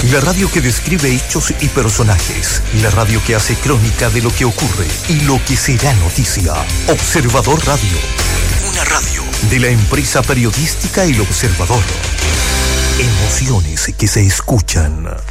La radio que describe hechos y personajes. La radio que hace crónica de lo que ocurre y lo que será noticia. Observador Radio. Una radio de la empresa periodística El Observador. Emociones que se escuchan.